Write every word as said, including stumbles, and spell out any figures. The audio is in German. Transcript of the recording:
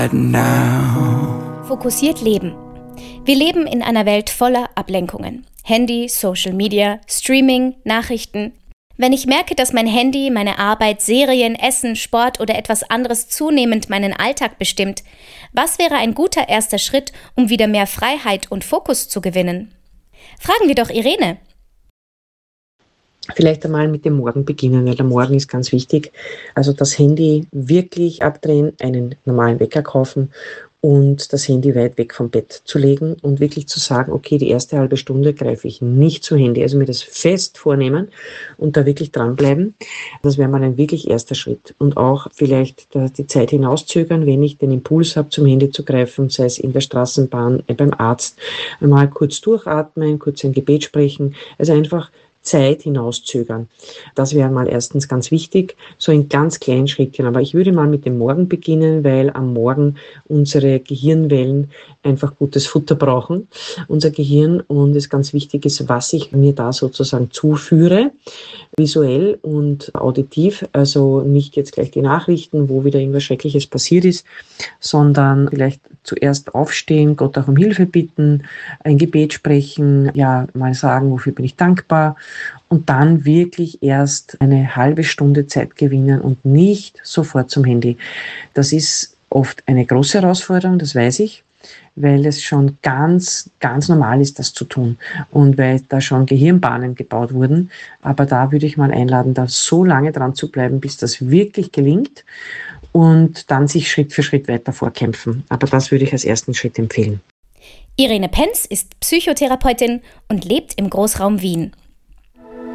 Fokussiert leben. Wir leben in einer Welt voller Ablenkungen. Handy, Social Media, Streaming, Nachrichten. Wenn ich merke, dass mein Handy, meine Arbeit, Serien, Essen, Sport oder etwas anderes zunehmend meinen Alltag bestimmt, was wäre ein guter erster Schritt, um wieder mehr Freiheit und Fokus zu gewinnen? Fragen wir doch Irene. Vielleicht einmal mit dem Morgen beginnen, weil der Morgen ist ganz wichtig. Also das Handy wirklich abdrehen, einen normalen Wecker kaufen und das Handy weit weg vom Bett zu legen und wirklich zu sagen, okay, die erste halbe Stunde greife ich nicht zum Handy. Also mir das fest vornehmen und da wirklich dranbleiben. Das wäre mal ein wirklich erster Schritt. Und auch vielleicht die Zeit hinauszögern, wenn ich den Impuls habe, zum Handy zu greifen, sei es in der Straßenbahn, beim Arzt, einmal kurz durchatmen, kurz ein Gebet sprechen. Also einfach Zeit hinauszögern. Das wäre mal erstens ganz wichtig, so in ganz kleinen Schrittchen. Aber ich würde mal mit dem Morgen beginnen, weil am Morgen unsere Gehirnwellen einfach gutes Futter brauchen, unser Gehirn. Und es ganz wichtig ist, was ich mir da sozusagen zuführe, visuell und auditiv. Also nicht jetzt gleich die Nachrichten, wo wieder irgendwas Schreckliches passiert ist, sondern vielleicht zuerst aufstehen, Gott auch um Hilfe bitten, ein Gebet sprechen, ja, mal sagen, wofür bin ich dankbar und dann wirklich erst eine halbe Stunde Zeit gewinnen und nicht sofort zum Handy. Das ist oft eine große Herausforderung, das weiß ich, weil es schon ganz, ganz normal ist, das zu tun und weil da schon Gehirnbahnen gebaut wurden. Aber da würde ich mal einladen, da so lange dran zu bleiben, bis das wirklich gelingt und dann sich Schritt für Schritt weiter vorkämpfen. Aber das würde ich als ersten Schritt empfehlen. Irene Penz ist Psychotherapeutin und lebt im Großraum Wien.